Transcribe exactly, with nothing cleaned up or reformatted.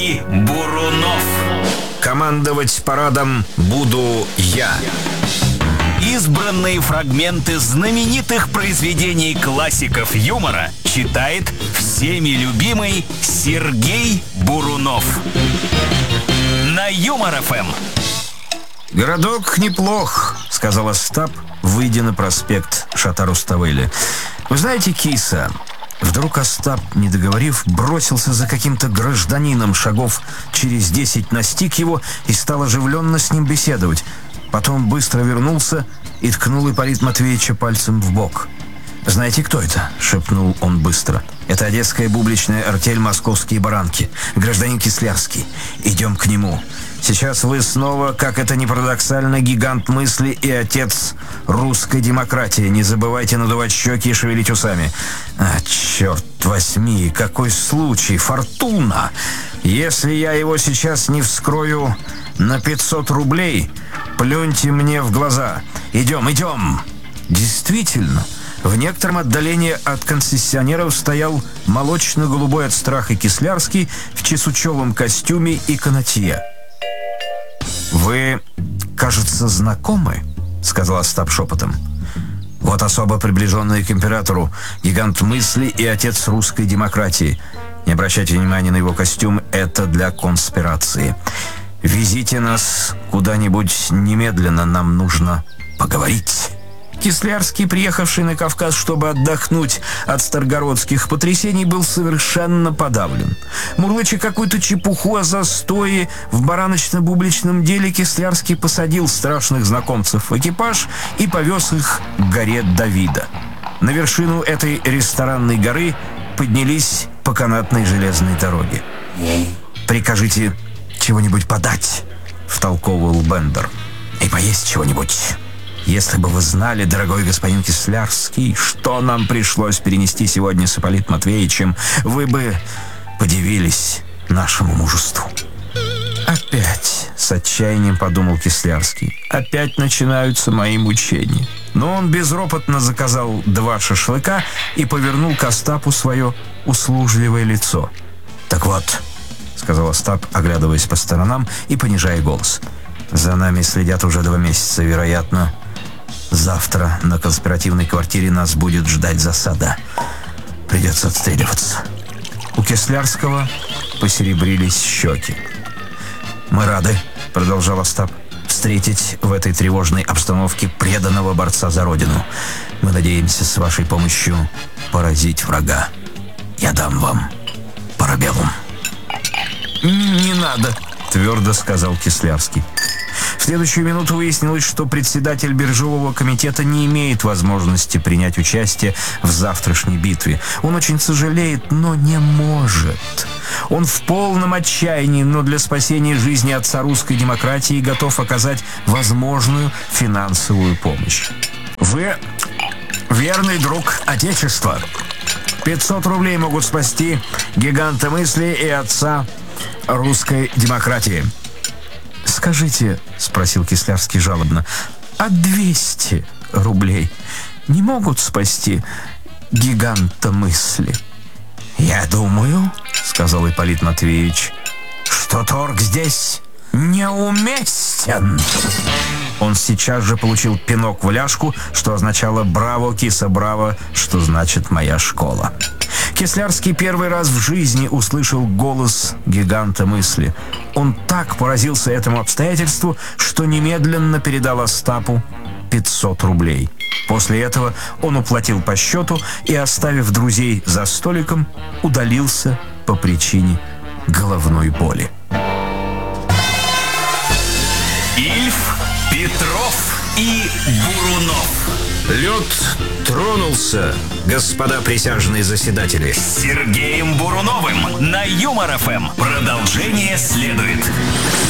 Бурунов. Командовать парадом буду я. Избранные фрагменты знаменитых произведений классиков юмора читает всеми любимый Сергей Бурунов. На Юмор-ФМ. «Городок неплох», — сказал Остап, выйдя на проспект Шата-Руставели. «Вы знаете, киса...» Вдруг Остап, не договорив, бросился за каким-то гражданином, шагов через десять настиг его и стал оживленно с ним беседовать. Потом быстро вернулся и ткнул Ипполита Матвеевича пальцем в бок. «Знаете, кто это?» — шепнул он быстро. «Это одесская бубличная артель «Московские баранки». Гражданин Кислярский. Идем к нему. Сейчас вы снова, как это ни парадоксально, гигант мысли и отец русской демократии. Не забывайте надувать щеки и шевелить усами». «А, черт возьми, какой случай! Фортуна! Если я его сейчас не вскрою на пятьсот рублей, плюньте мне в глаза. Идем, идем!» Действительно, в некотором отдалении от концессионеров стоял молочно-голубой от страха Кислярский в чесучевом костюме и канатье. «Вы, кажется, знакомы?» — сказал Остап шепотом. «Вот особо приближенный к императору, гигант мысли и отец русской демократии. Не обращайте внимания на его костюм, это для конспирации. Везите нас куда-нибудь немедленно, нам нужно поговорить». Кислярский, приехавший на Кавказ, чтобы отдохнуть от старгородских потрясений, был совершенно подавлен. Мурлыча какую-то чепуху о застое в бараночно-бубличном деле, Кислярский посадил страшных знакомцев в экипаж и повез их к горе Давида. На вершину этой ресторанной горы поднялись по канатной железной дороге. «Прикажите чего-нибудь подать», — втолковывал Бендер. «И поесть чего-нибудь. Если бы вы знали, дорогой господин Кислярский, что нам пришлось перенести сегодня с Ипполитом Матвеевичем, вы бы подивились нашему мужеству». «Опять», — с отчаянием подумал Кислярский, — «опять начинаются мои мучения». Но он безропотно заказал два шашлыка и повернул к Остапу свое услужливое лицо. «Так вот», — сказал Остап, оглядываясь по сторонам и понижая голос, — «за нами следят уже два месяца, вероятно. Завтра на конспиративной квартире нас будет ждать засада. Придется отстреливаться». У Кислярского посеребрились щеки. «Мы рады», — продолжал Остап, — «встретить в этой тревожной обстановке преданного борца за Родину. Мы надеемся с вашей помощью поразить врага. Я дам вам парабеллум». «Не надо», — твердо сказал Кислярский. В следующую минуту выяснилось, что председатель биржевого комитета не имеет возможности принять участие в завтрашней битве. Он очень сожалеет, но не может. Он в полном отчаянии, но для спасения жизни отца русской демократии готов оказать возможную финансовую помощь. «Вы верный друг Отечества. пятьсот рублей могут спасти гиганта мысли и отца русской демократии». «Скажите, — спросил Кислярский жалобно, — а двести рублей не могут спасти гиганта мысли?» «Я думаю, — сказал Ипполит Матвеевич, — что торг здесь неуместен». Он сейчас же получил пинок в ляжку, что означало «браво, киса, браво», что значит «моя школа». Кислярский первый раз в жизни услышал голос гиганта мысли. Он так поразился этому обстоятельству, что немедленно передал Остапу пятьсот рублей. После этого он уплатил по счету и, оставив друзей за столиком, удалился по причине головной боли. Ильф, Петров и Бурунов. Лед тронулся, господа присяжные заседатели. С Сергеем Буруновым на Юмор-ФМ. Продолжение следует.